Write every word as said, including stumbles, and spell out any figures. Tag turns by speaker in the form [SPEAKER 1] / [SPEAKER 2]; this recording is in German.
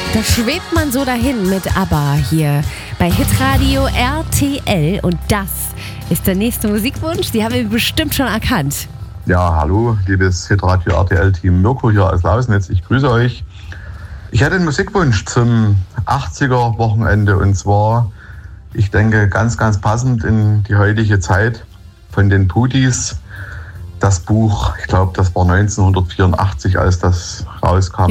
[SPEAKER 1] Da schwebt man so dahin mit ABBA hier bei Hitradio R T L. Und das ist der nächste Musikwunsch. Die haben wir bestimmt schon erkannt.
[SPEAKER 2] Ja, hallo, liebes Hitradio R T L-Team. Mirko hier aus Lausnitz. Ich grüße euch. Ich hätte einen Musikwunsch zum achtziger-Wochenende. Und zwar, ich denke, ganz, ganz passend in die heutige Zeit von den Pudis. Das Buch, ich glaube, das war neunzehnhundertvierundachtzig, als das rauskam.